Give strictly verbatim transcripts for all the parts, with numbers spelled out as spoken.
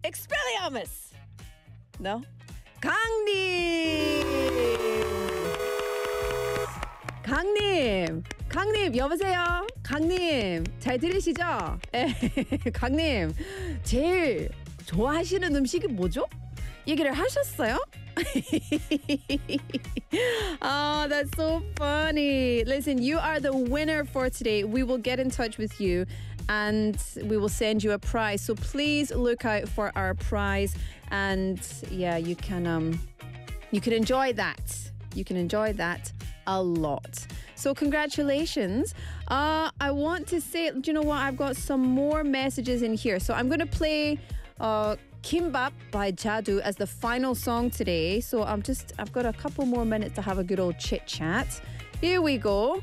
Expelliarmus. No? 강님. 강님. 강님 여보세요? 강님 잘 들리시죠? 에, 강님 제일 좋아하시는 음식이 뭐죠? 얘기를 하셨어요? Oh, that's so funny. Listen, you are the winner for today. We will get in touch with you and we will send you a prize. So please look out for our prize and yeah, you can um you can enjoy that. You can enjoy that a lot. So congratulations. Uh, I want to say, do you know what? I've got some more messages in here. So I'm going to play uh, Kimbap by Jadu as the final song today. So I'm just, I've got a couple more minutes to have a good old chit chat. Here we go.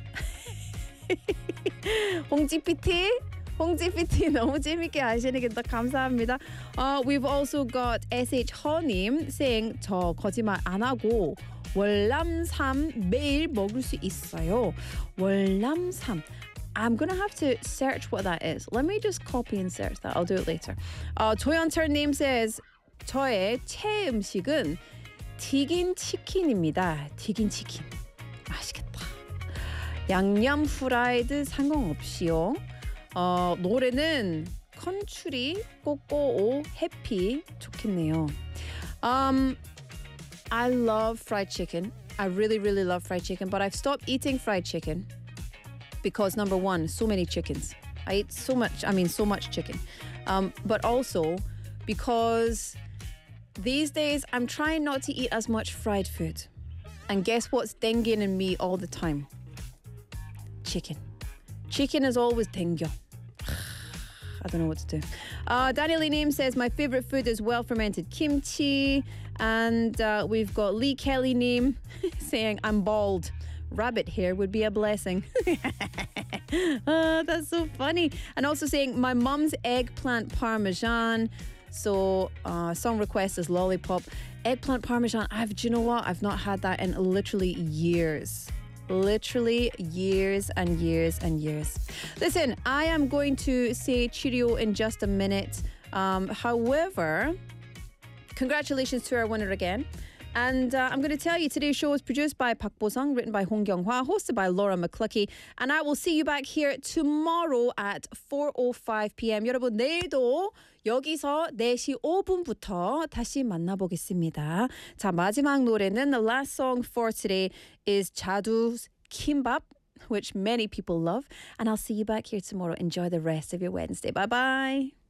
홍지 피티. 홍지 피티 너무 재밌게 하시니까 감사합니다. Uh, we've also got S H 허님 saying 저 거짓말 안 하고 월남삼 매일 먹을 수 있어요. 월남삼. I'm gonna have to search what that is. Let me just copy and search that. I'll do it later. Uh, 조연철 name says 저의 최애 음식은 튀긴 치킨입니다. 튀긴 치킨. 맛있겠다. 양념 후라이드 상관없이요. 어, 노래는 컨츄리 꼬꼬오 해피 좋겠네요. Um, I love fried chicken. I really, really love fried chicken, but I've stopped eating fried chicken because number one, so many chickens. I eat so much, I mean, so much chicken. Um, but also because these days I'm trying not to eat as much fried food. And guess what's dengue in me all the time? Chicken. Chicken is always dengue. I don't know what to do. Uh, Daniel Lee Name says, my favorite food is well-fermented kimchi. And uh, we've got Lee Kelly Name saying, I'm bald. Rabbit hair would be a blessing. Oh, that's so funny. And also saying, my mum's eggplant parmesan. So uh, song request is Lollipop. Eggplant parmesan, I've, do you know what? I've not had that in literally years. Literally years and years and years. Listen, I am going to say cheerio in just a minute. Um, however, congratulations to our winner again. And uh, I'm going to tell you, today's show is produced by Park Bo-sung, written by Hong Kyung-hwa, hosted by Laura McCluckey. And I will see you back here tomorrow at four oh five p.m. 여러분, 내일도 여기서 네 시 오 분부터 다시 만나보겠습니다. 자, 마지막 노래는 the last song for today is Jadu's Kimbap, which many people love. And I'll see you back here tomorrow. Enjoy the rest of your Wednesday. Bye-bye.